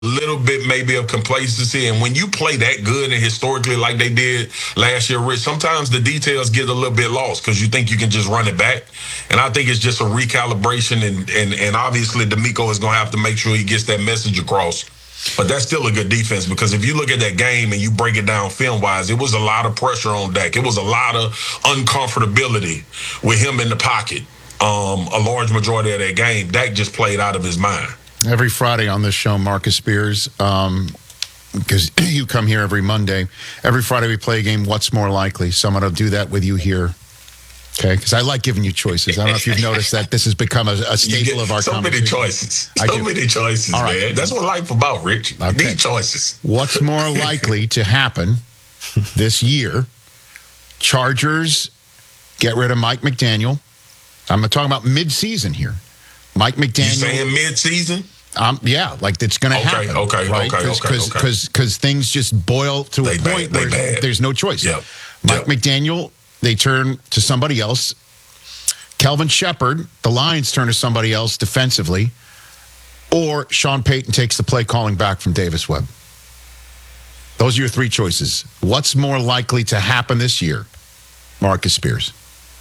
little bit maybe of complacency. And when you play that good and historically like they did last year, Rich, sometimes the details get a little bit lost because you think you can just run it back. And I think it's just a recalibration. And obviously, D'Amico is going to have to make sure he gets that message across. But that's still a good defense because if you look at that game and you break it down film-wise, it was a lot of pressure on Dak. It was a lot of uncomfortability with him in the pocket. A large majority of that game, Dak just played out of his mind. Every Friday on this show, Marcus Spears, because you come here every Monday. Every Friday we play a game, What's More Likely? So I'm going to do that with you here. Okay, because I like giving you choices. I don't know if you've noticed that this has become a staple of our conversation. So many choices, right, man. That's what life about, Rich. Okay. These choices. What's more likely to happen this year? Chargers get rid of Mike McDaniel. I'm talking about mid-season here. Mike McDaniel. You saying mid-season? Yeah, like it's going to happen. Okay. Because things just boil to a point where there's no choice. Yep. Mike McDaniel, they turn to somebody else. Kelvin Shepard, the Lions turn to somebody else defensively. Or Sean Payton takes the play calling back from Davis Webb. Those are your three choices. What's more likely to happen this year? Marcus Spears.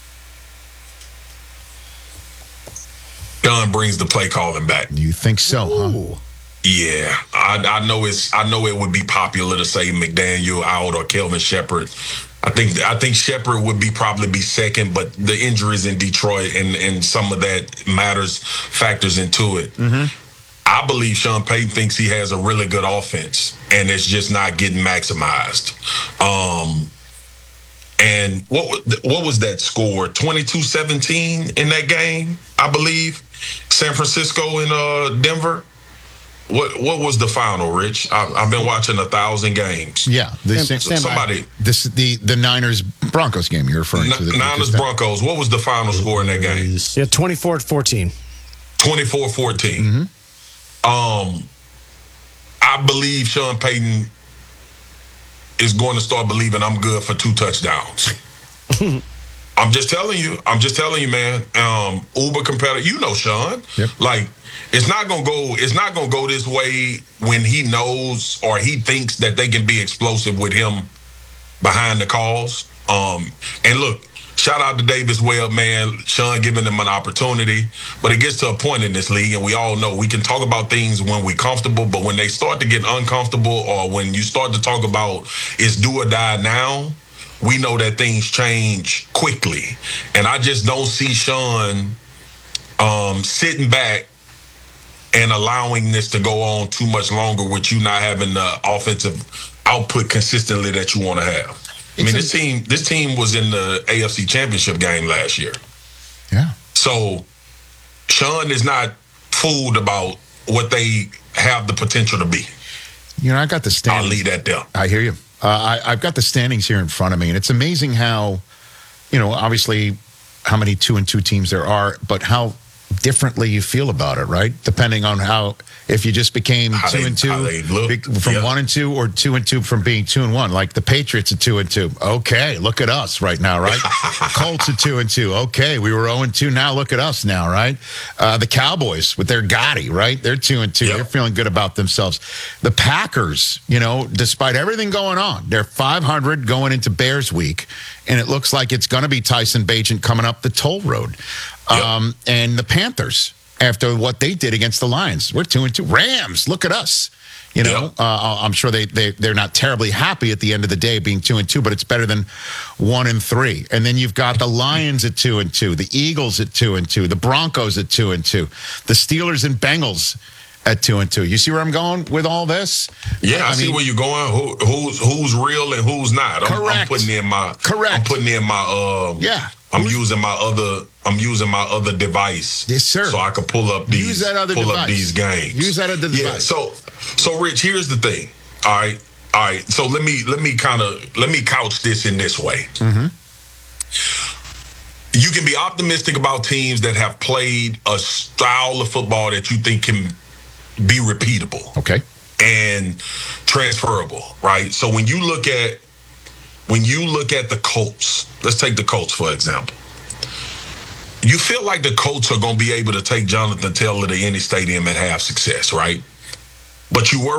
Gunn brings the play calling back. You think so, huh? Yeah, I know it would be popular to say McDaniel out or Kelvin Shepard. I think Shepard would probably be second, but the injuries in Detroit and some of that factors into it. Mm-hmm. I believe Sean Payton thinks he has a really good offense, and it's just not getting maximized. And what was that score? 22-17 in that game, I believe. San Francisco and Denver. What was the final, Rich? I've been watching 1,000 games. Yeah, the Niners Broncos game you're referring to. Niners Broncos. What was the final score in that game? Yeah, 24-14. 24-14. Mm-hmm. I believe Sean Payton is going to start believing I'm good for 2 touchdowns. I'm just telling you, man. Uber competitor, you know Sean. Yep. Like it's not gonna go this way when he knows or he thinks that they can be explosive with him behind the calls. And look, shout out to Davis Webb, man. Sean giving them an opportunity, but it gets to a point in this league, and we all know we can talk about things when we're comfortable, but when they start to get uncomfortable, or when you start to talk about it's do or die now, we know that things change quickly. And I just don't see Sean sitting back and allowing this to go on too much longer with you not having the offensive output consistently that you want to have. I mean, this team was in the AFC Championship game last year. Yeah. So Sean is not fooled about what they have the potential to be. You know, I got the standings. I'll leave that there. I hear you. I've got the standings here in front of me, and it's amazing how, obviously how many 2-2 teams there are, but how differently you feel about it, right? Depending on if you just became 2-2 from 1-2 or 2-2 from being 2-1. Like the Patriots at 2-2. Okay, look at us right now, right? Colts at 2-2. Okay, we were 0-2. Now look at us now, right? The Cowboys with their Gotti, right? They're 2-2. Yep. They're feeling good about themselves. The Packers, despite everything going on, they're 500 going into Bears week, and it looks like it's going to be Tyson Bagent coming up the toll road. Yep. And the Panthers, after what they did against the Lions, we're 2-2. Rams, look at us. Yep. I'm sure they're not terribly happy at the end of the day being 2-2, but it's better than 1-3. And then you've got the Lions at 2-2, the Eagles at 2-2, the Broncos at 2-2, the Steelers and Bengals at 2-2. You see where I'm going with all this? Yeah, I see where you're going. Who's real and who's not? I'm putting in my. Correct. I'm putting in my. Yeah. I'm using my other device. Yes, sir. So I can pull up these games. Use that other device. Yeah. So Rich, here's the thing. All right. So let me couch this in this way. Mm-hmm. You can be optimistic about teams that have played a style of football that you think can be repeatable. Okay. And transferable, right? So when you look at the Colts, let's take the Colts for example. You feel like the Colts are going to be able to take Jonathan Taylor to any stadium and have success, right? but you worry